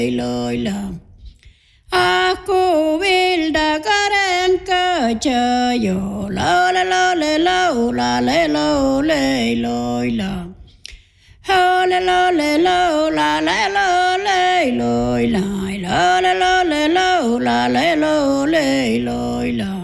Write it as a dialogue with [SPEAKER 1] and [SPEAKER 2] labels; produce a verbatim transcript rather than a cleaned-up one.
[SPEAKER 1] lôi là a cô vil da karen cơ chờ yo la la la la la la la la la lôi là ha la la la la la la la la lôi la la la la la la la la la lôi là